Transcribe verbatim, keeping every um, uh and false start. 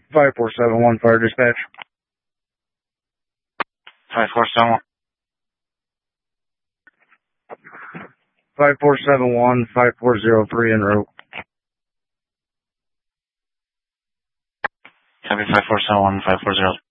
five four seven one, fire dispatch. five four seven one. five four seven one, five four zero three en route. Copy five four seven one, five four zero.